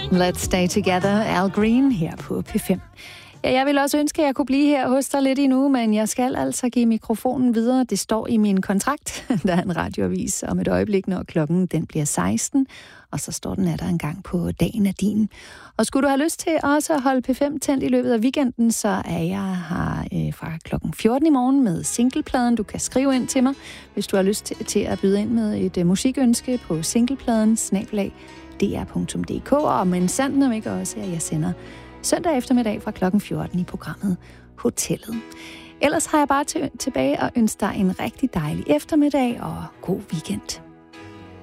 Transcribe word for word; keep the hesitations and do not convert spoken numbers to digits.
Let's Stay Together, Al Green her på P fem. Ja, jeg vil også ønske, at jeg kunne blive her hos dig lidt endnu, men jeg skal altså give mikrofonen videre. Det står i min kontrakt, der er en radioavis om et øjeblik, når klokken den bliver seksten, og så står den er der en gang på dagen af din. Og skulle du have lyst til også at holde P fem tændt i løbet af weekenden, så er jeg her øh, fra klokken fjorten i morgen med singlepladen. Du kan skrive ind til mig, hvis du har lyst til, til at byde ind med et øh, musikønske på singlepladen snabel-a d r punktum d k, og men sandt nok ikke også, at jeg sender søndag eftermiddag fra klokken fjorten i programmet Hotellet. Ellers har jeg bare til, tilbage og ønsker dig en rigtig dejlig eftermiddag og god weekend.